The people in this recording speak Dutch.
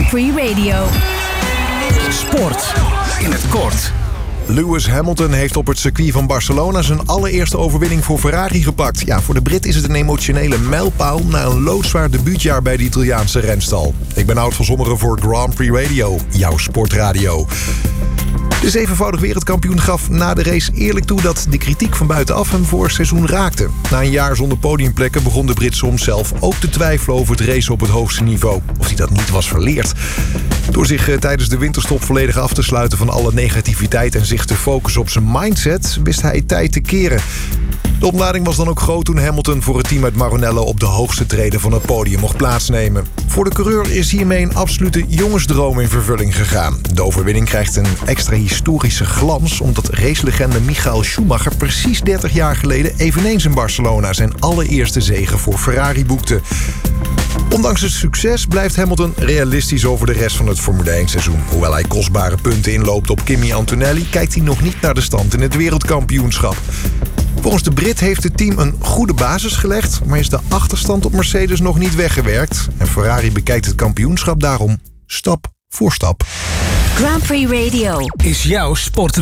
Grand Prix Radio. Sport in het kort. Lewis Hamilton heeft op het circuit van Barcelona zijn allereerste overwinning voor Ferrari gepakt. Ja, voor de Brit is het een emotionele mijlpaal na een loodzwaar debuutjaar bij de Italiaanse renstal. Ik ben Oud van Sommeren voor Grand Prix Radio, jouw sportradio. De zevenvoudig wereldkampioen gaf na de race eerlijk toe dat de kritiek van buitenaf hem vorig seizoen raakte. Na een jaar zonder podiumplekken begon de Brit soms zelf ook te twijfelen over het racen op het hoogste niveau. Of hij dat niet was verleerd. Door zich tijdens de winterstop volledig af te sluiten van alle negativiteit en zich te focussen op zijn mindset, wist hij tijd te keren. De ontlading was dan ook groot toen Hamilton voor het team uit Maranello op de hoogste trede van het podium mocht plaatsnemen. Voor de coureur is hiermee een absolute jongensdroom in vervulling gegaan. De overwinning krijgt een extra historische glans omdat racelegende Michael Schumacher precies 30 jaar geleden eveneens in Barcelona zijn allereerste zege voor Ferrari boekte. Ondanks het succes blijft Hamilton realistisch over de rest van het Formule 1 seizoen. Hoewel hij kostbare punten inloopt op Kimi Antonelli, kijkt hij nog niet naar de stand in het wereldkampioenschap. Volgens de Brit heeft het team een goede basis gelegd, maar is de achterstand op Mercedes nog niet weggewerkt. En Ferrari bekijkt het kampioenschap daarom stap voor stap. Grand Prix Radio Is jouw sport